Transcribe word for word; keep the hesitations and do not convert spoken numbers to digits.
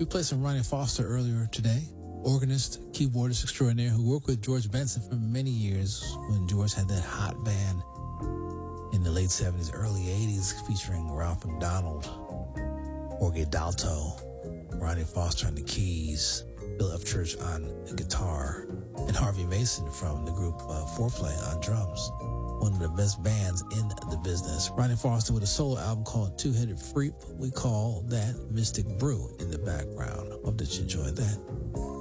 We played some Ronnie Foster earlier today, organist, keyboardist extraordinaire who worked with George Benson for many years when George had that hot band in the late seventies, early eighties, featuring Ralph McDonald, Jorge Dalto, Ronnie Foster on the keys, Bill Upchurch on guitar, and Harvey Mason from the group uh, Foreplay on drums. One of the best bands in the business. Ronnie Foster with a solo album called Two-Headed Freak. We call that Mystic Brew in the background. Hope that you enjoyed that.